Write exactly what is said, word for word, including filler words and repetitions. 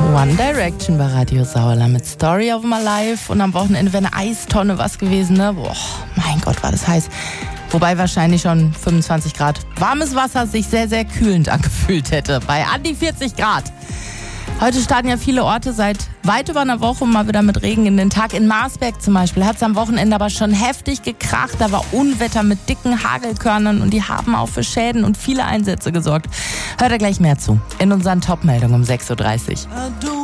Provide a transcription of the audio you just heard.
One Direction bei Radio Sauerland mit Story of My Life. Und am Wochenende wäre eine Eistonne was gewesen, ne? Boah, mein Gott, war das heiß. Wobei wahrscheinlich schon fünfundzwanzig Grad warmes Wasser sich sehr, sehr kühlend angefühlt hätte. Bei an die vierzig Grad. Heute starten ja viele Orte seit weit über einer Woche mal wieder mit Regen in den Tag. In Marsberg zum Beispiel hat es am Wochenende aber schon heftig gekracht. Da war Unwetter mit dicken Hagelkörnern und die haben auch für Schäden und viele Einsätze gesorgt. Hört ihr gleich mehr zu in unseren Top-Meldungen um sechs Uhr dreißig.